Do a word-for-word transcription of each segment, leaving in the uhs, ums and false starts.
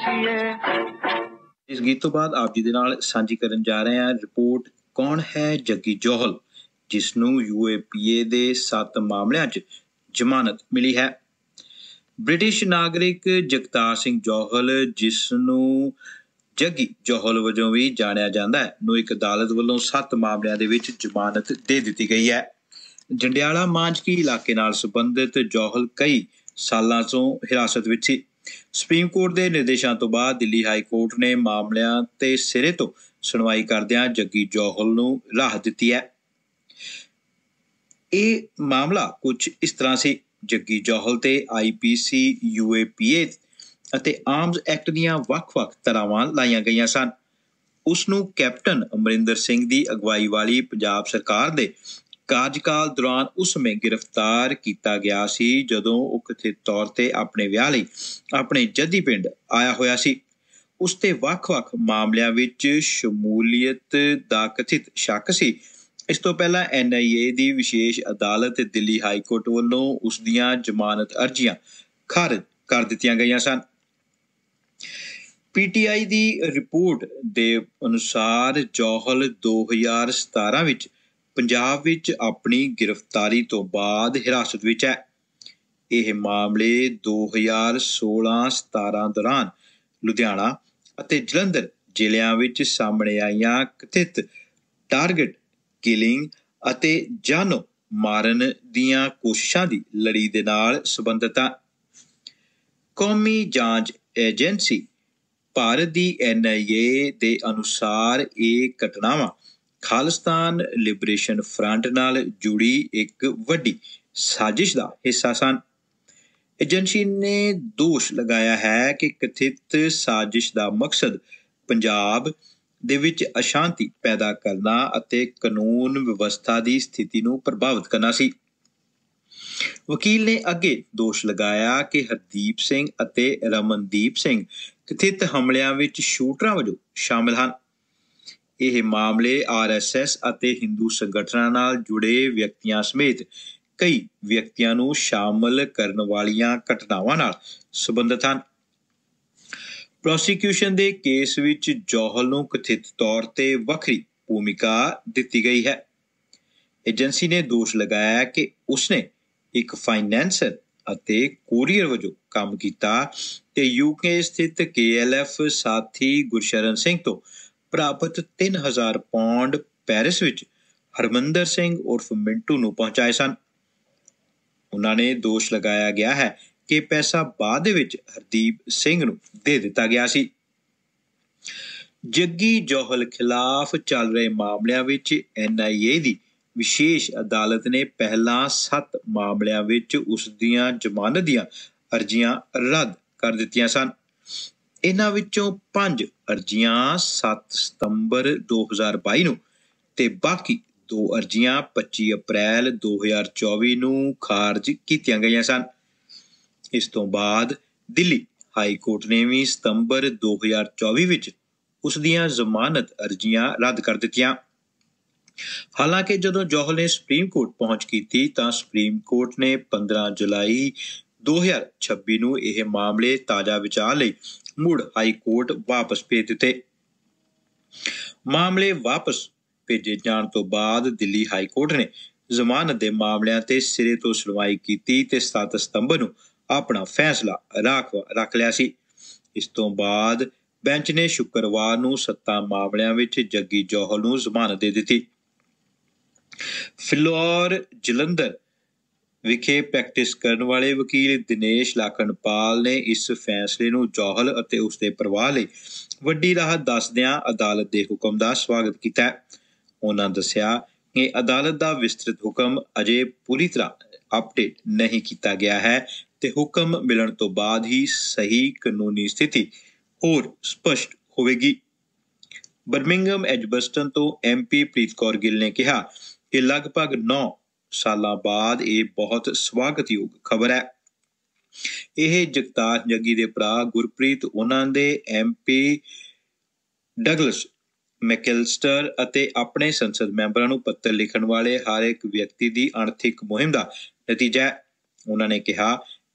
ਇਸ ਗੀਤ ਤੋਂ ਬਾਅਦ ਆਪ ਜੀ ਦੇ ਨਾਲ ਸਾਂਝੀ ਕਰਨ ਜਾ ਰਹੇ ਹਾਂ ਰਿਪੋਰਟ ਕੌਣ ਹੈ ਜੱਗੀ ਜੌਹਲ, ਜਿਸ ਨੂੰ ਯੂ ਏ ਪੀ ਏ ਦੇ ਸੱਤ ਮਾਮਲਿਆਂ 'ਚ ਜ਼ਮਾਨਤ ਮਿਲੀ ਹੈ। ਬ੍ਰਿਟਿਸ਼ ਨਾਗਰਿਕ ਜਗਤਾਰ ਸਿੰਘ ਜੌਹਲ, ਜਿਸ ਨੂੰ ਜੱਗੀ ਜੌਹਲ ਵਜੋਂ ਵੀ ਜਾਣਿਆ ਜਾਂਦਾ ਹੈ, ਨੂੰ ਇੱਕ ਅਦਾਲਤ ਵੱਲੋਂ ਸੱਤ ਮਾਮਲਿਆਂ ਦੇ ਵਿੱਚ ਜ਼ਮਾਨਤ ਦੇ ਦਿੱਤੀ ਗਈ ਹੈ। ਜੰਡਿਆਲਾ ਮਾਂਝਕੀ ਇਲਾਕੇ ਨਾਲ ਸੰਬੰਧਿਤ ਜੌਹਲ ਕਈ ਸਾਲਾਂ ਤੋਂ ਹਿਰਾਸਤ ਵਿੱਚ ਸੀ। ਸੁਪਰੀਮ ਕੋਰਟ ਦੇ ਨਿਰਦੇਸ਼ਾਂ ਤੋਂ ਬਾਅਦ ਦਿੱਲੀ ਹਾਈ ਕੋਰਟ ਨੇ ਮਾਮਲਿਆਂ ਤੇ ਸਿਰੇ ਤੋਂ ਸੁਣਵਾਈ ਕਰਦਿਆਂ ਜੱਗੀ ਜੌਹਲ ਨੂੰ ਰਾਹਤ ਦਿੱਤੀ ਹੈ। ਇਹ ਮਾਮਲਾ ਕੁਝ ਇਸ ਤਰ੍ਹਾਂ ਸੀ। ਜੱਗੀ ਜੌਹਲ ਤੇ ਆਈ ਪੀ ਸੀ, ਯੂ ਏ ਪੀ ਏ ਅਤੇ ਆਰਮਜ਼ ਐਕਟ ਦੀਆਂ ਵੱਖ-ਵੱਖ ਧਾਰਾਵਾਂ ਲਾਈਆਂ ਗਈਆਂ ਸਨ। ਉਸ ਨੂੰ ਕੈਪਟਨ ਅਮਰਿੰਦਰ ਸਿੰਘ ਦੀ ਅਗਵਾਈ ਵਾਲੀ ਪੰਜਾਬ ਸਰਕਾਰ ਦੇ ਕਾਰਜਕਾਲ ਦੌਰਾਨ ਉਸ ਸਮੇਂ ਗ੍ਰਿਫਤਾਰ ਕੀਤਾ ਗਿਆ ਸੀ, ਜਦੋਂ ਉਹ ਕਥਿਤ ਤੌਰ ਤੇ ਆਪਣੇ ਵਿਆਹ ਲਈ ਆਪਣੇ ਜੱਦੀ ਪਿੰਡ ਆਇਆ ਹੋਇਆ ਸੀ। ਉਸ ਤੇ ਵੱਖ-ਵੱਖ ਮਾਮਲਿਆਂ ਵਿੱਚ ਸ਼ਮੂਲੀਅਤ ਦਾ ਕਥਿਤ ਸ਼ੱਕ ਸੀ। ਇਸ ਤੋਂ ਪਹਿਲਾਂ ਐਨ ਆਈ ਏ ਦੀ ਵਿਸ਼ੇਸ਼ ਅਦਾਲਤ ਦਿੱਲੀ ਹਾਈ ਕੋਰਟ ਵੱਲੋਂ ਉਸ ਦੀਆਂ ਜ਼ਮਾਨਤ ਅਰਜ਼ੀਆਂ ਖਾਰਜ ਕਰ ਦਿੱਤੀਆਂ ਗਈਆਂ ਸਨ। P T I the report ਦੇ ਅਨੁਸਾਰ ਜੌਹਲ ਦੋ ਹਜ਼ਾਰ ਸਤਾਰਾਂ ਵਿੱਚ ਪੰਜਾਬ ਵਿੱਚ ਆਪਣੀ ਗ੍ਰਿਫਤਾਰੀ ਤੋਂ ਬਾਅਦ ਹਿਰਾਸਤ ਵਿੱਚ ਹੈ। ਇਹ ਮਾਮਲੇ ਦੋ ਹਜ਼ਾਰ ਸੋਲਾਂ ਸਤਾਰਾਂ ਦੌਰਾਨ ਲੁਧਿਆਣਾ ਅਤੇ ਜਲੰਧਰ ਜ਼ਿਲ੍ਹਿਆਂ ਵਿੱਚ ਸਾਹਮਣੇ ਆਈਆਂ ਕਥਿਤ ਟਾਰਗੇਟ ਕਿਲਿੰਗ ਅਤੇ ਜਾਨੋਂ ਮਾਰਨ ਦੀਆਂ ਕੋਸ਼ਿਸ਼ਾਂ ਦੀ ਲੜੀ ਦੇ ਨਾਲ ਸੰਬੰਧਿਤ ਹਨ। ਕੌਮੀ ਜਾਂਚ ਏਜੰਸੀ ਭਾਰਤ ਦੀ ਐਨ ਆਈ ਏ ਦੇ ਅਨੁਸਾਰ ਇਹ ਘਟਨਾਵਾਂ ਖਾਲਿਸਤਾਨ ਲਿਬਰੇਸ਼ਨ ਫਰੰਟ ਨਾਲ ਜੁੜੀ ਇੱਕ ਵੱਡੀ ਸਾਜ਼ਿਸ਼ ਦਾ ਹਿੱਸਾ ਸਨ। ਏਜੰਸੀ ਨੇ ਦੋਸ਼ ਲਗਾਇਆ ਹੈ ਕਿ ਕਥਿਤ ਸਾਜ਼ਿਸ਼ ਦਾ ਮਕਸਦ ਪੰਜਾਬ ਦੇ ਵਿੱਚ ਅਸ਼ਾਂਤੀ ਪੈਦਾ ਕਰਨਾ ਅਤੇ ਕਾਨੂੰਨ ਵਿਵਸਥਾ ਦੀ ਸਥਿਤੀ ਨੂੰ ਪ੍ਰਭਾਵਿਤ ਕਰਨਾ ਸੀ। ਵਕੀਲ ਨੇ ਅੱਗੇ ਦੋਸ਼ ਲਗਾਇਆ ਕਿ ਹਰਦੀਪ ਸਿੰਘ ਅਤੇ ਰਮਨਦੀਪ ਸਿੰਘ ਕਥਿਤ ਹਮਲਿਆਂ ਵਿੱਚ ਸ਼ੂਟਰਾਂ ਵਜੋਂ ਸ਼ਾਮਿਲ ਹਨ। ਇਹ ਮਾਮਲੇ ਆਰ ਐਸ ਐਸ ਅਤੇ ਹਿੰਦੂ ਸੰਗਠਨਾਂ ਨਾਲ ਜੁੜੇ ਵਿਅਕਤੀਆਂ ਸਮੇਤ ਕਈ ਵਿਅਕਤੀਆਂ ਨੂੰ ਸ਼ਾਮਲ ਕਰਨ ਵਾਲੀਆਂ ਘਟਨਾਵਾਂ ਨਾਲ ਸੰਬੰਧਿਤ ਹਨ। ਪ੍ਰੋਸੀਕਿਊਸ਼ਨ ਦੇ ਕੇਸ ਵਿੱਚ ਜੌਹਲ ਨੂੰ ਕਥਿਤ ਤੌਰ ਤੇ ਵੱਖਰੀ ਭੂਮਿਕਾ ਦਿੱਤੀ ਗਈ ਹੈ। ਏਜੰਸੀ ਨੇ ਦੋਸ਼ ਲਗਾਇਆ ਕਿ ਉਸਨੇ ਇੱਕ ਫਾਈਨੈਂਸਰ ਅਤੇ ਕੋਰੀਅਰ ਵਜੋਂ ਕੰਮ ਕੀਤਾ ਤੇ ਯੂਕੇ ਸਥਿਤ ਕੇ ਐਲ ਐਫ ਸਾਥੀ ਗੁਰਸ਼ਰਨ ਸਿੰਘ ਤੋਂ ਪ੍ਰਾਪਤ ਤਿੰਨ ਹਜ਼ਾਰ ਪੌਂਡ ਪੈਰਿਸ ਵਿੱਚ ਹਰਮਿੰਦਰ ਸਿੰਘ ਉਰਫ ਮਿੰਟੂ ਨੂੰ ਪਹੁੰਚਾਏ ਸਨ। ਉਹਨਾਂ ਨੇ ਦੋਸ਼ ਲਗਾਇਆ ਗਿਆ ਹੈ ਕਿ ਪੈਸਾ ਬਾਅਦ ਦੇ ਵਿੱਚ ਹਰਦੀਪ ਸਿੰਘ ਨੂੰ ਦੇ ਦਿੱਤਾ ਗਿਆ ਸੀ। ਜੱਗੀ ਜੌਹਲ ਖਿਲਾਫ ਚੱਲ ਰਹੇ ਮਾਮਲਿਆਂ ਵਿੱਚ ਐਨ ਆਈ ਏ ਦੀ ਵਿਸ਼ੇਸ਼ ਅਦਾਲਤ ਨੇ ਪਹਿਲਾਂ ਸੱਤ ਮਾਮਲਿਆਂ ਵਿੱਚ ਉਸ ਦੀਆਂ ਜ਼ਮਾਨਤ ਦੀਆਂ ਅਰਜ਼ੀਆਂ ਰੱਦ ਕਰ ਦਿੱਤੀਆਂ ਸਨ। ਇਹਨਾਂ ਵਿੱਚੋਂ ਪੰਜ ਅਰਜ਼ੀਆਂ ਸੱਤ ਸਤੰਬਰ ਦੋ ਹਜ਼ਾਰ ਬਾਈ ਨੂੰ ਤੇ ਬਾਕੀ ਦੋ ਅਰਜ਼ੀਆਂ ਪੱਚੀ ਅਪ੍ਰੈਲ ਦੋ ਹਜ਼ਾਰ ਚੌਵੀ ਨੂੰ ਖਾਰਜ ਕੀਤੀਆਂ ਗਈਆਂ ਸਨ। ਇਸ ਤੋਂ ਬਾਅਦ ਦਿੱਲੀ ਹਾਈ ਕੋਰਟ ਨੇ ਵੀ ਸਤੰਬਰ ਦੋ ਹਜ਼ਾਰ ਚੌਵੀ ਵਿੱਚ ਉਸ ਦੀਆਂ ਜ਼ਮਾਨਤ ਅਰਜ਼ੀਆਂ ਰੱਦ ਕਰ ਦਿੱਤੀਆਂ। ਹਾਲਾਂਕਿ ਜਦੋਂ ਜੌਹਲ ਨੇ ਸੁਪਰੀਮ ਕੋਰਟ ਪਹੁੰਚ ਕੀਤੀ ਤਾਂ ਸੁਪਰੀਮ ਕੋਰਟ ਨੇ ਪੰਦਰਾਂ ਜੁਲਾਈ ਦੋ ਹਜ਼ਾਰ ਛੱਬੀ ਨੂੰ ਇਹ ਮਾਮਲੇ ਤਾਜ਼ਾ ਵਿਚਾਰ ਲਈ ਮੁੜ ਹਾਈ ਕੋਰਟ ਵਾਪਸ ਭੇਜ ਦਿੱਤੇ। ਮਾਮਲੇ ਵਾਪਸ ਭੇਜੇ ਜਾਣ ਤੋਂ ਬਾਅਦ ਦਿੱਲੀ ਹਾਈ ਕੋਰਟ ਨੇ ਜ਼ਮਾਨਤ ਦੇ ਮਾਮਲਿਆਂ ਤੇ ਸਿਰੇ ਤੋਂ ਸੁਣਵਾਈ ਕੀਤੀ ਤੇ ਸੱਤ ਸਤੰਬਰ ਨੂੰ ਆਪਣਾ ਫੈਸਲਾ ਰੱਖ ਰੱਖ ਲਿਆ ਸੀ। ਇਸ ਤੋਂ ਬਾਅਦ ਬੈਂਚ ਨੇ ਸ਼ੁੱਕਰਵਾਰ ਨੂੰ ਸੱਤਾਂ ਮਾਮਲਿਆਂ ਵਿੱਚ ਜੱਗੀ ਜੌਹਲ ਨੂੰ ਜ਼ਮਾਨਤ ਦੇ ਦਿੱਤੀ। ਫਿਲੌਰ ਜਲੰਧਰ ਵਿਖੇ ਪ੍ਰੈਕਟਿਸ ਕਰਨ ਵਾਲੇ ਵਕੀਲ ਦਿਨੇਸ਼ ਲਾਖਣਪਾਲ ਨੇ ਇਸ ਫੈਸਲੇ ਨੂੰ ਜੌਹਲ ਅਤੇ ਉਸਦੇ ਪਰਿਵਾਰ ਲਈ ਵੱਡੀ ਰਾਹਤ ਦੱਸਦਿਆਂ ਅਦਾਲਤ ਦੇ ਹੁਕਮ ਦਾ ਸਵਾਗਤ ਕੀਤਾ। ਉਹਨਾਂ ਦੱਸਿਆ ਕਿ ਅਦਾਲਤ ਦਾ ਵਿਸਤ੍ਰਿਤ ਹੁਕਮ ਅਜੇ ਪੂਰੀ ਤਰ੍ਹਾਂ ਅਪਡੇਟ ਨਹੀਂ ਕੀਤਾ ਗਿਆ ਹੈ ਤੇ ਹੁਕਮ ਮਿਲਣ ਤੋਂ ਬਾਅਦ ਹੀ ਸਹੀ ਕਾਨੂੰਨੀ ਸਥਿਤੀ ਹੋਰ ਸਪਸ਼ਟ ਹੋਵੇਗੀ। ਬਰਮਿੰਘਮ ਐਜਬਸਟਨ ਤੋਂ ਐਮ ਪੀ ਪ੍ਰੀਤ ਕੌਰ ਗਿੱਲ ਨੇ ਕਿਹਾ ਕਿ ਲਗਭਗ ਨੌ ਸਾਲਾਂ ਬਾਅਦ ਇਹ ਬਹੁਤ ਸਵਾਗਤਯੋਗ ਖਬਰ ਹੈ। ਇਹ ਜਗਤਾਰ ਜੱਗੀ ਦੇ ਭਰਾ ਗੁਰਪ੍ਰੀਤ, ਉਹਨਾਂ ਦੇ ਐਮ ਪੀ ਡਗਲਸ ਮੈਕੈਲਸਟਰ ਅਤੇ ਆਪਣੇ ਸੰਸਦ ਮੈਂਬਰਾਂ ਨੂੰ ਪੱਤਰ ਲਿਖਣ ਵਾਲੇ ਹਰ ਇੱਕ ਵਿਅਕਤੀ ਦੀ ਅਣਥਿੱਕ ਮੁਹਿੰਮ ਦਾ ਨਤੀਜਾ ਹੈ। ਉਹਨਾਂ ਨੇ ਕਿਹਾ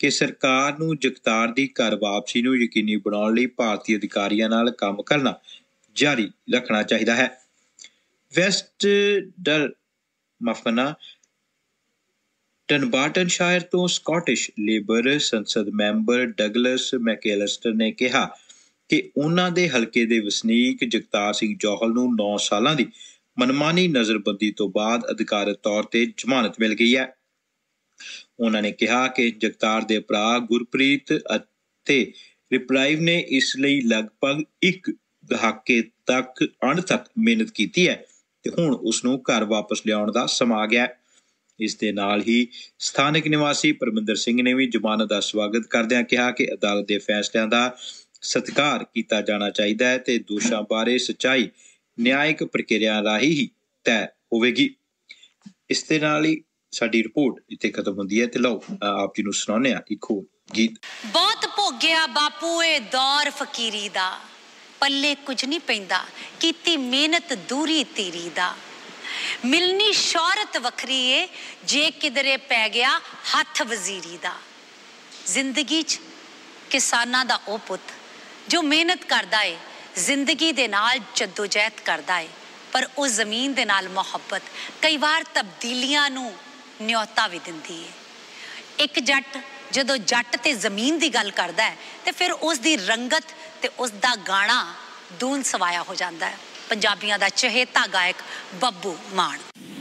ਕਿ ਸਰਕਾਰ ਨੂੰ ਜਗਤਾਰ ਦੀ ਘਰ ਵਾਪਸੀ ਨੂੰ ਯਕੀਨੀ ਬਣਾਉਣ ਲਈ ਭਾਰਤੀ ਅਧਿਕਾਰੀਆਂ ਨਾਲ ਕੰਮ ਕਰਨਾ ਜਾਰੀ ਰੱਖਣਾ ਚਾਹੀਦਾ ਹੈ। ਵੈਸਟ ਡਰ ਮਫਨਾ ਡਨਬਾਰਟਨਸ਼ਾਇਰ ਤੋਂ ਸਕਾਟਿਸ਼ ਲੇਬਰ ਸੰਸਦ ਮੈਂਬਰ ਡਗਲਸ ਮੈਕੈਲਸਟਰ ਨੇ ਕਿਹਾ ਕਿ ਉਹਨਾਂ ਦੇ ਹਲਕੇ ਦੇ ਵਸਨੀਕ ਜਗਤਾਰ ਸਿੰਘ ਜੌਹਲ ਨੂੰ ਨੌ ਸਾਲਾਂ ਦੀ ਮਨਮਾਨੀ ਨਜ਼ਰਬੰਦੀ ਤੋਂ ਬਾਅਦ ਅਧਿਕਾਰਤ ਤੌਰ ਤੇ ਜ਼ਮਾਨਤ ਮਿਲ ਗਈ ਹੈ। ਉਹਨਾਂ ਨੇ ਕਿਹਾ ਕਿ ਜਗਤਾਰ ਦੇ ਭਰਾ ਗੁਰਪ੍ਰੀਤ ਅਤੇ ਰਿਪਲਾਈਵ ਨੇ ਇਸ ਲਈ ਲਗਭਗ ਇੱਕ ਦਹਾਕੇ ਤੱਕ ਅਣਥੱਕ ਮਿਹਨਤ ਕੀਤੀ ਹੈ ਤੇ ਹੁਣ ਉਸ ਨੂੰ ਘਰ ਵਾਪਸ ਲਿਆਉਣ ਦਾ ਸਮਾਂ ਆ ਗਿਆ। ਇਸ ਦੇ ਨਾਲ ਹੀ ਸਥਾਨਕ ਨਿਵਾਸੀ ਪਰਮਿੰਦਰ ਸਿੰਘ ਨੇ ਵੀ ਜ਼ਮਾਨਤ ਦਾ ਸਵਾਗਤ ਕਰਦਿਆਂ ਕਿਹਾ ਕਿ ਅਦਾਲਤ ਦੇ ਫੈਸਲਿਆਂ ਦਾ ਸਤਿਕਾਰ ਕੀਤਾ ਜਾਣਾ ਚਾਹੀਦਾ ਹੈ ਤੇ ਦੋਸ਼ਾਂ ਬਾਰੇ ਸੱਚਾਈ ਨਿਆਇਕ ਪ੍ਰਕਿਰਿਆ ਰਾਹੀਂ ਹੀ ਤੈਅ ਹੋਵੇਗੀ। ਇਸ ਦੇ ਨਾਲ ਹੀ ਸਾਡੀ ਰਿਪੋਰਟ ਇੱਥੇ ਖਤਮ ਹੁੰਦੀ ਹੈ ਤੇ ਲਓ ਆਪ ਜੀ ਨੂੰ ਸੁਣਾਉਂਦੇ ਹਾਂ ਇੱਕ ਹੋਰ ਗੀਤ। ਬਹੁਤ ਭੋਗਿਆ ਬਾਪੂ ਇਹ ਦੌਰ ਫਕੀਰੀ ਦਾ, ਪੱਲੇ ਕੁਝ ਨਹੀਂ ਪੈਂਦਾ ਕੀਤੀ ਮਿਹਨਤ ਦੂਰੀ ਤੇਰੀ ਦਾ। ਮਿਲਣੀ ਸ਼ੌਹਰਤ ਵੱਖਰੀ ਏ ਜੇ ਕਿਧਰੇ ਪੈ ਗਿਆ ਹੱਥ ਵਜ਼ੀਰੀ ਦਾ। ਜ਼ਿੰਦਗੀ 'ਚ ਕਿਸਾਨਾਂ ਦਾ ਉਹ ਪੁੱਤ ਜੋ ਮਿਹਨਤ ਕਰਦਾ ਏ, ਜ਼ਿੰਦਗੀ ਦੇ ਨਾਲ ਜੱਦੋਜਹਿਦ ਕਰਦਾ ਏ, ਪਰ ਉਹ ਜ਼ਮੀਨ ਦੇ ਨਾਲ ਮੁਹੱਬਤ ਕਈ ਵਾਰ ਤਬਦੀਲੀਆਂ ਨੂੰ ਨਿਯੋਤਾ ਵੀ ਦਿੰਦੀ ਏ। ਇੱਕ ਜੱਟ ਜਦੋਂ ਜੱਟ ਤੇ ਜ਼ਮੀਨ ਦੀ ਗੱਲ ਕਰਦਾ ਹੈ ਤੇ ਫਿਰ ਉਸ ਦੀ ਰੰਗਤ ਤੇ ਉਸ ਦਾ ਗਾਣਾ ਦੂਨ ਸਵਾਇਆ ਹੋ ਜਾਂਦਾ ਹੈ। ਪੰਜਾਬੀਆਂ ਦਾ ਚਹੇਤਾ ਗਾਇਕ ਬੱਬੂ ਮਾਨ।